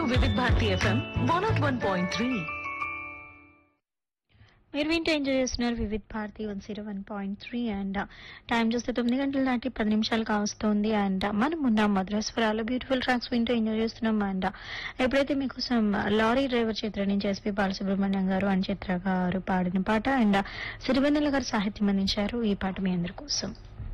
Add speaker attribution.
Speaker 1: వివిధ భారతి ఎఫ్ఎం 101.3.
Speaker 2: మీరు వింటూ ఎంజాయ్ చేస్తున్నారు వివిధ్ భారతి 101.3 అండ్ టైం చూస్తే 9 గంటల దాటి 10 నిమిషాలు కావస్తోంది అండ్ మనం ఉన్న మధురస్వరాలు బ్యూటిఫుల్ ట్రాక్స్ వింటూ ఎంజాయ్ చేస్తున్నాం అండ్ ఎప్పుడైతే మీకోసం లారీ డ్రైవర్ చిత్రం నుంచి ఎస్పీ బాలసుబ్రహ్మణ్యం గారు అండ్ చిత్ర గారు పాడిన పాట అండ్ సిరివెన్నెల గారు సాహిత్యం అందించారు. ఈ పాట మీ అందరి కోసం.